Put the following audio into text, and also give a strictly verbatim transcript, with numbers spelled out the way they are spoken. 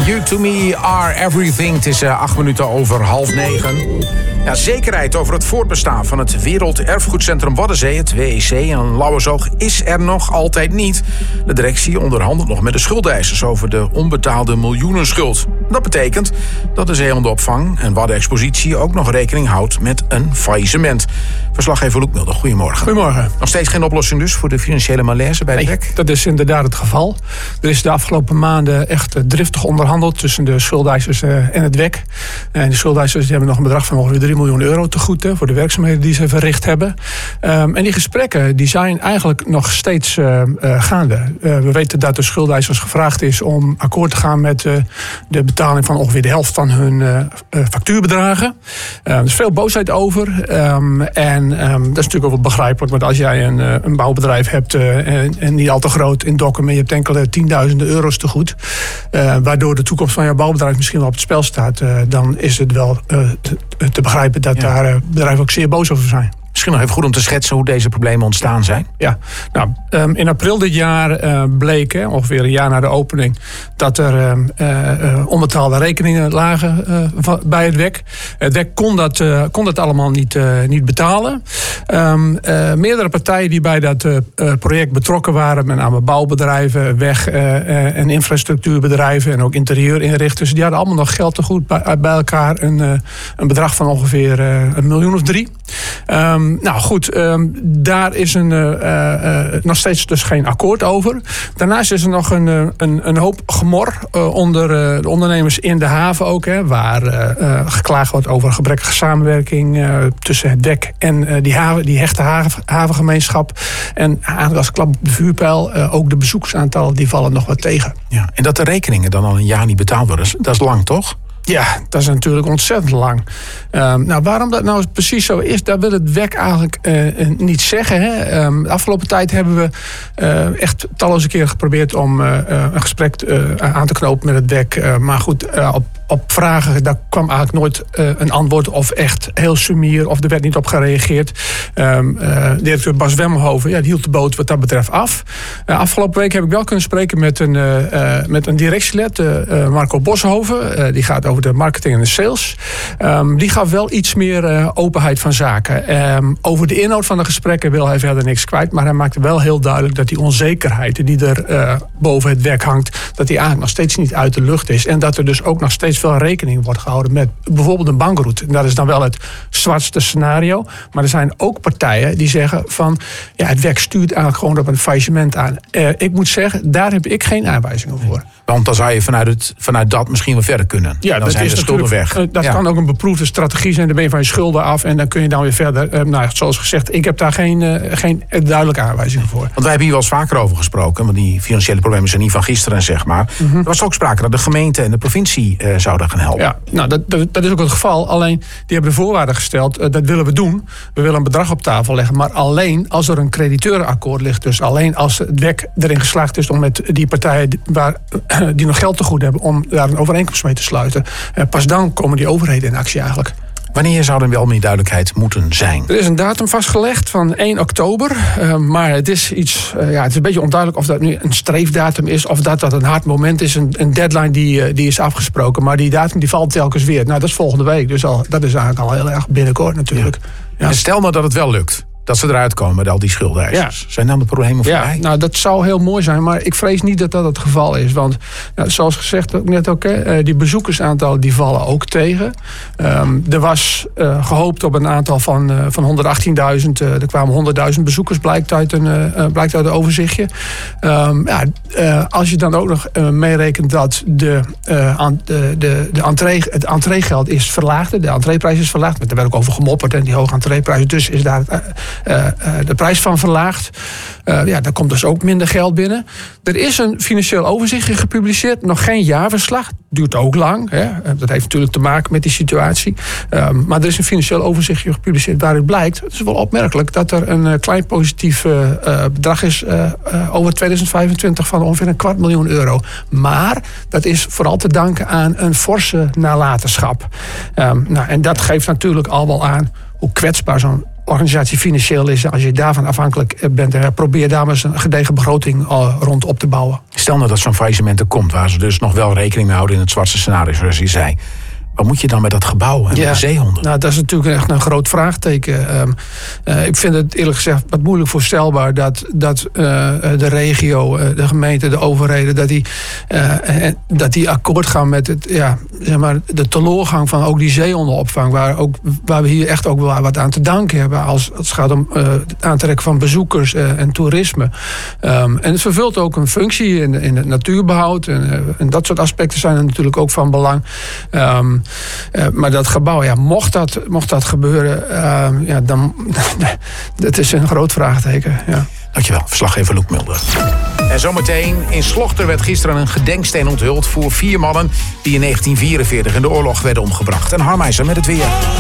You to me are everything. Het is uh, acht minuten over half negen. Ja, zekerheid over het voortbestaan van het Werelderfgoedcentrum Waddenzee, het W E C in Lauwersoog, is er nog altijd niet. De directie onderhandelt nog met de schuldeisers over de onbetaalde miljoenenschuld. Dat betekent dat de zeehondenopvang en Waddenexpositie ook nog rekening houdt met een faillissement. Verslaggever Loek Mulder, goedemorgen. Goedemorgen. Nog steeds geen oplossing dus voor de financiële malaise bij het nee, W E C? Dat is inderdaad het geval. Er is de afgelopen maanden echt driftig onderhandeld tussen de schuldeisers en het W E C. En de schuldeisers die hebben nog een bedrag van ongeveer drie miljoen euro te goed voor de werkzaamheden die ze verricht hebben. Um, en die gesprekken die zijn eigenlijk nog steeds uh, uh, gaande. Uh, we weten dat de schuldeisers gevraagd is om akkoord te gaan met uh, de betaling van ongeveer de helft van hun uh, uh, factuurbedragen. Uh, er is veel boosheid over. Um, en um, dat is natuurlijk ook wel begrijpelijk. Want als jij een, uh, een bouwbedrijf hebt uh, en, en niet al te groot in Dokkum, maar je hebt enkele tienduizenden euro's te goed, Uh, waardoor de toekomst van jouw bouwbedrijf misschien wel op het spel staat, Uh, dan is het wel uh, te, te begrijpen dat ja. daar uh, bedrijven ook zeer boos over zijn. Misschien nog even goed om te schetsen hoe deze problemen ontstaan zijn. Ja, nou, um, in april dit jaar uh, bleek, hè, ongeveer een jaar na de opening, dat er uh, uh, onbetaalde rekeningen lagen uh, bij het W E C. Het W E C kon dat, uh, kon dat allemaal niet, uh, niet betalen. Um, uh, meerdere partijen die bij dat uh, project betrokken waren, met name bouwbedrijven, weg- uh, en infrastructuurbedrijven en ook interieurinrichters, die hadden allemaal nog geld te goed bij, bij elkaar. Een, uh, een bedrag van ongeveer uh, een miljoen of drie. Um, Nou goed, um, daar is een, uh, uh, nog steeds dus geen akkoord over. Daarnaast is er nog een, uh, een, een hoop gemor uh, onder uh, de ondernemers in de haven ook, hè, waar uh, uh, geklaagd wordt over gebrekkige samenwerking uh, tussen het W E C en uh, die, haven, die hechte haven, havengemeenschap. En eigenlijk als klap op de vuurpijl, uh, ook de bezoekersaantallen die vallen nog wat tegen. Ja, en dat de rekeningen dan al een jaar niet betaald worden, dat is lang toch? Ja, dat is natuurlijk ontzettend lang. Um, nou, waarom dat nou precies zo is, dat wil het W E C eigenlijk uh, niet zeggen. Hè. Um, de afgelopen tijd hebben we uh, echt talloze keren geprobeerd om uh, een gesprek uh, aan te knopen met het W E C. Uh, maar goed, uh, op, op vragen, daar kwam eigenlijk nooit uh, een antwoord of echt heel sumier, of er werd niet op gereageerd. Um, uh, directeur Bas Wemmelhoven, ja, die hield de boot wat dat betreft af. Uh, afgelopen week heb ik wel kunnen spreken met een, uh, uh, met een directielid, uh, uh, Marco Boshoven. Uh, die gaat over de marketing en de sales. Um, die gaf wel iets meer uh, openheid van zaken. Um, over de inhoud van de gesprekken wil hij verder niks kwijt, maar hij maakte wel heel duidelijk dat die onzekerheid die er uh, boven het W E C hangt, dat die eigenlijk nog steeds niet uit de lucht is. En dat er dus ook nog steeds veel rekening wordt gehouden met bijvoorbeeld een bankroet. En dat is dan wel het zwartste scenario. Maar er zijn ook partijen die zeggen van, ja, het W E C stuurt eigenlijk gewoon op een faillissement aan. Uh, ik moet zeggen, daar heb ik geen aanwijzingen voor. Want dan zou je vanuit, het, vanuit dat misschien wel verder kunnen. Ja, dan dat zijn is de schulden weg. Uh, dat ja. kan ook een beproefde strategie zijn. Dan ben je van je schulden af en dan kun je dan weer verder. Uh, nou, zoals gezegd, ik heb daar geen, uh, geen duidelijke aanwijzingen voor. Want wij hebben hier wel eens vaker over gesproken. Want die financiële problemen zijn niet van gisteren, zeg maar. Mm-hmm. Er was ook sprake dat de gemeente en de provincie uh, zouden gaan helpen. Ja, nou, dat, dat, dat is ook het geval. Alleen, die hebben de voorwaarden gesteld. Uh, dat willen we doen. We willen een bedrag op tafel leggen. Maar alleen als er een crediteurenakkoord ligt. Dus alleen als het W E C erin geslaagd is om met die partijen waar, uh, die nog geld te goed hebben, om daar een overeenkomst mee te sluiten. Uh, pas dan komen die overheden in actie eigenlijk. Wanneer zou er wel meer duidelijkheid moeten zijn? Er is een datum vastgelegd van één oktober. Uh, maar het is iets, uh, ja, het is een beetje onduidelijk of dat nu een streefdatum is, of dat dat een hard moment is, een, een deadline die, uh, die is afgesproken. Maar die datum die valt telkens weer. Nou, dat is volgende week. Dus al, dat is eigenlijk al heel erg binnenkort natuurlijk. Ja. Ja. En stel nou dat het wel lukt. Dat ze eruit komen met al die schuldeisers. Ja. Zijn dan de problemen voorbij? Ja, nou, dat zou heel mooi zijn. Maar ik vrees niet dat dat het geval is. Want ja, zoals gezegd ook net ook, hè, die bezoekersaantallen die vallen ook tegen. Um, er was uh, gehoopt op een aantal van, uh, van honderdachttienduizend. Uh, er kwamen honderdduizend bezoekers, blijkt uit een, uh, blijkt uit een overzichtje. Um, ja, uh, als je dan ook nog uh, meerekent dat de, uh, aan, de, de, de entree, het entreegeld is verlaagd. De entreeprijs is verlaagd. Daar werd ook over gemopperd. En die hoge entreeprijs. Dus is daar Uh, Uh, uh, de prijs van verlaagd. Uh, ja, daar komt dus ook minder geld binnen. Er is een financieel overzichtje gepubliceerd. Nog geen jaarverslag. Duurt ook lang. Hè. Dat heeft natuurlijk te maken met die situatie. Um, maar er is een financieel overzichtje gepubliceerd waaruit blijkt, het is wel opmerkelijk, dat er een uh, klein positief uh, uh, bedrag is uh, uh, over tweeduizend vijfentwintig van ongeveer een kwart miljoen euro. Maar dat is vooral te danken aan een forse nalatenschap. Um, nou, en dat geeft natuurlijk al wel aan hoe kwetsbaar zo'n organisatie financieel is, als je daarvan afhankelijk bent, uh, probeer daar maar eens een gedegen begroting uh, rond op te bouwen. Stel nou dat zo'n faillissement er komt, waar ze dus nog wel rekening mee houden in het zwartste scenario, zoals je zei. Wat moet je dan met dat gebouw en ja, de zeehonden? Nou, dat is natuurlijk echt een groot vraagteken. Um, uh, ik vind het eerlijk gezegd wat moeilijk voorstelbaar dat, dat uh, de regio, uh, de gemeente, de overheden, dat die, uh, dat die akkoord gaan met het, ja, zeg maar, de teloorgang van ook die zeehondenopvang, waar, ook, waar we hier echt ook wel wat aan te danken hebben als, als het gaat om uh, het aantrekken van bezoekers uh, en toerisme. Um, en het vervult ook een functie in, in het natuurbehoud en, uh, en dat soort aspecten zijn er natuurlijk ook van belang. Um, Uh, maar dat gebouw, ja, mocht dat, mocht dat gebeuren, uh, ja, dan dat is een groot vraagteken. Ja. Dankjewel, verslaggever Loek Mulder. En zometeen, in Slochter werd gisteren een gedenksteen onthuld voor vier mannen die in negentien vierenveertig in de oorlog werden omgebracht. En Harmeiser met het weer.